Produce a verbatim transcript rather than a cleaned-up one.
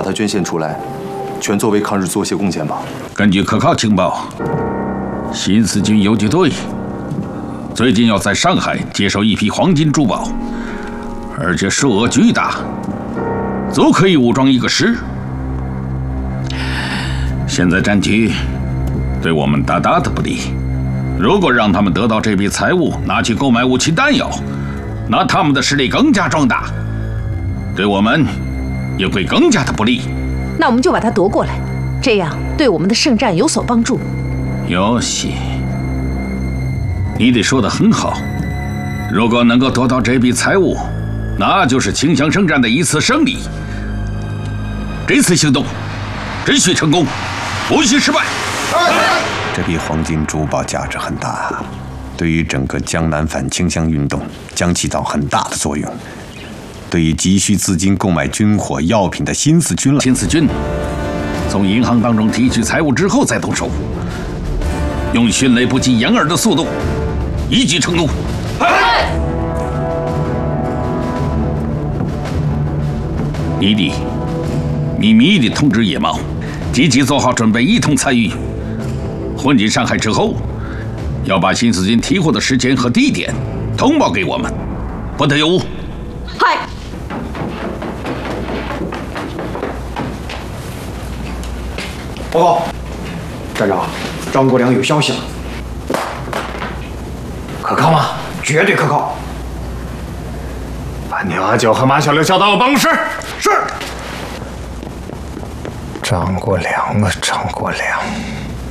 它捐献出来，全作为抗日做些贡献吧。 根据可靠情报，新四军游击队最近要在上海接收一批黄金珠宝，而且数额巨大，足可以武装一个师。现在战局对我们大大的不利。如果让他们得到这笔财物，拿去购买武器弹药，那他们的势力更加壮大，对我们也会更加的不利。 那我们就把它夺过来，这样对我们的圣战有所帮助。 游戏，你得说得很好。如果能够夺到这笔财物，那就是清乡圣战的一次胜利。这次行动只许成功，不许失败。 这批黄金珠宝价值很大，对于整个江南反清乡运动将起到很大的作用。对于急需资金购买军火药品的新四军了， 新四军从银行当中提取财物之后再动手，用迅雷不及掩耳的速度，一举成功。嗨！你得秘密地通知野猫，积极做好准备，一同参与。混进上海之后，要把新四军提货的时间和地点通报给我们，不得有误。 嗨！ 报告，站长，张国良有消息了。可靠吗？绝对可靠。 把牛阿九和马小六叫到我办公室。 是。 张国良啊，张国良。